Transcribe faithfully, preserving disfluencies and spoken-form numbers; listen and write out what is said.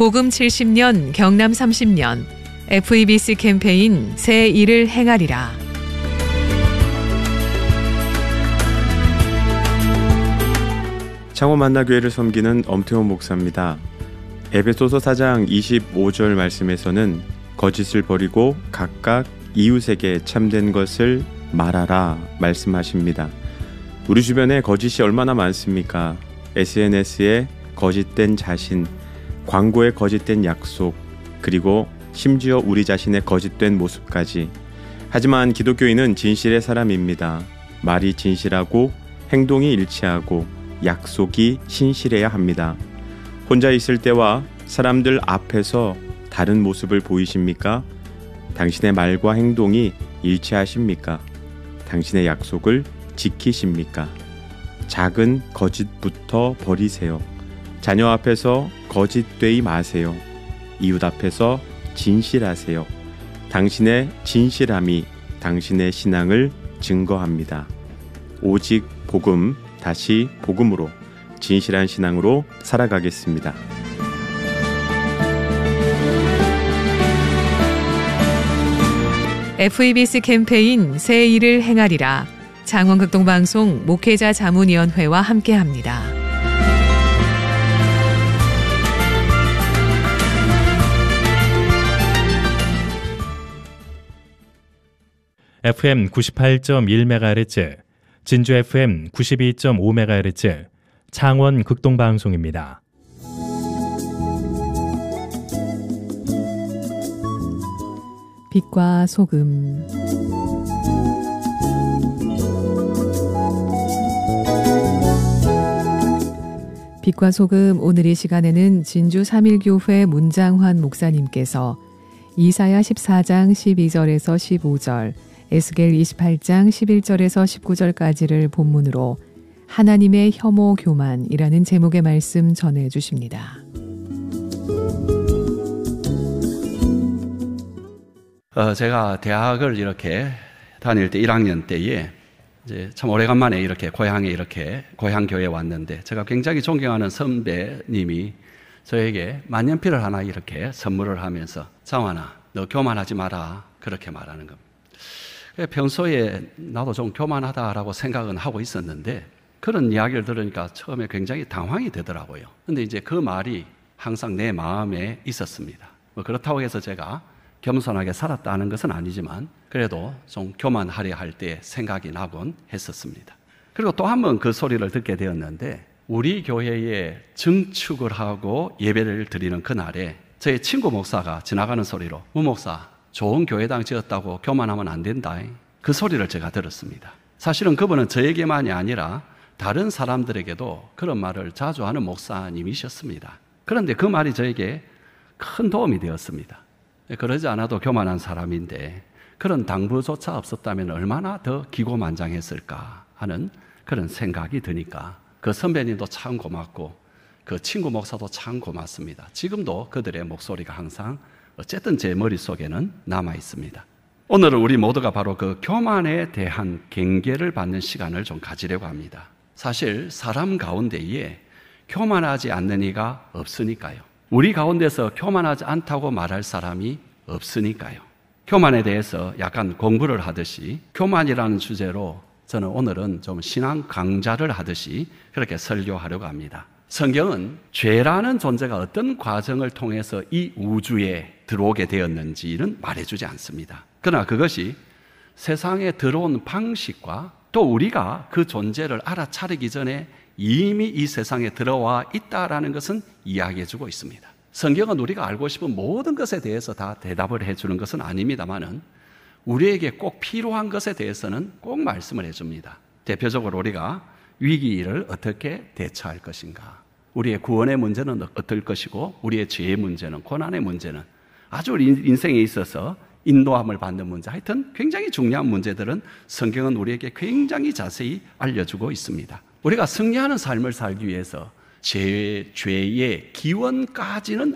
복음 칠십 년 경남 삼십 년 에프이비씨 캠페인 새 일을 행하리라. 창원 만나교회를 섬기는 엄태원 목사입니다. 에베소서 사 장 이십오 절 말씀에서는 거짓을 버리고 각각 이웃에게 참된 것을 말하라 말씀하십니다. 우리 주변에 거짓이 얼마나 많습니까? 에스엔에스에 거짓된 자신, 광고에 거짓된 약속, 그리고 심지어 우리 자신의 거짓된 모습까지. 하지만 기독교인은 진실의 사람입니다. 말이 진실하고 행동이 일치하고 약속이 신실해야 합니다. 혼자 있을 때와 사람들 앞에서 다른 모습을 보이십니까? 당신의 말과 행동이 일치하십니까? 당신의 약속을 지키십니까? 작은 거짓부터 버리세요. 자녀 앞에서 거짓되이 마세요. 이웃 앞에서 진실하세요. 당신의 진실함이 당신의 신앙을 증거합니다. 오직 복음, 다시 복음으로 진실한 신앙으로 살아가겠습니다. 에프이비씨 캠페인 새 일을 행하리라. 창원극동방송 목회자 자문위원회와 함께합니다. 에프엠 구십팔 점 일 메가헤르츠, 진주 에프엠 구십이 점 오 메가헤르츠, 창원 극동방송입니다. 빛과 소금. 빛과 소금, 오늘 이 시간에는 진주 삼일교회 문장환 목사님께서 이사야 십사 장 십이 절에서 십오 절, 에스겔 이십팔 장 십일 절에서 십구 절까지를 본문으로 하나님의 혐오 교만이라는 제목의 말씀 전해 주십니다. 어, 제가 대학을 이렇게 다닐 때 일 학년 때에 이제 참 오래간만에 이렇게 고향에 이렇게 고향 교회에 왔는데, 제가 굉장히 존경하는 선배님이 저에게 만년필을 하나 이렇게 선물을 하면서, 장환아, 너 교만하지 마라, 그렇게 말하는 겁니다. 평소에 나도 좀 교만하다라고 생각은 하고 있었는데, 그런 이야기를 들으니까 처음에 굉장히 당황이 되더라고요. 근데 이제 그 말이 항상 내 마음에 있었습니다. 뭐 그렇다고 해서 제가 겸손하게 살았다는 것은 아니지만 그래도 좀 교만하려 할 때 생각이 나곤 했었습니다. 그리고 또 한 번 그 소리를 듣게 되었는데, 우리 교회에 증축을 하고 예배를 드리는 그날에 저희 친구 목사가 지나가는 소리로, 우 목사, 좋은 교회당 지었다고 교만하면 안 된다, 그 소리를 제가 들었습니다. 사실은 그분은 저에게만이 아니라 다른 사람들에게도 그런 말을 자주 하는 목사님이셨습니다. 그런데 그 말이 저에게 큰 도움이 되었습니다. 그러지 않아도 교만한 사람인데 그런 당부조차 없었다면 얼마나 더 기고만장했을까 하는 그런 생각이 드니까 그 선배님도 참 고맙고 그 친구 목사도 참 고맙습니다. 지금도 그들의 목소리가 항상 어쨌든 제 머릿속에는 남아 있습니다. 오늘은 우리 모두가 바로 그 교만에 대한 경계를 받는 시간을 좀 가지려고 합니다. 사실 사람 가운데에 교만하지 않는 이가 없으니까요. 우리 가운데서 교만하지 않다고 말할 사람이 없으니까요. 교만에 대해서 약간 공부를 하듯이 교만이라는 주제로 저는 오늘은 좀 신앙 강좌를 하듯이 그렇게 설교하려고 합니다. 성경은 죄라는 존재가 어떤 과정을 통해서 이 우주에 들어오게 되었는지는 말해주지 않습니다. 그러나 그것이 세상에 들어온 방식과 또 우리가 그 존재를 알아차리기 전에 이미 이 세상에 들어와 있다라는 것은 이야기해주고 있습니다. 성경은 우리가 알고 싶은 모든 것에 대해서 다 대답을 해주는 것은 아닙니다만은 우리에게 꼭 필요한 것에 대해서는 꼭 말씀을 해줍니다. 대표적으로 우리가 위기를 어떻게 대처할 것인가, 우리의 구원의 문제는 어떨 것이고 우리의 죄의 문제는, 고난의 문제는, 아주 우리 인생에 있어서 인도함을 받는 문제, 하여튼 굉장히 중요한 문제들은 성경은 우리에게 굉장히 자세히 알려주고 있습니다. 우리가 승리하는 삶을 살기 위해서 죄, 죄의 기원까지는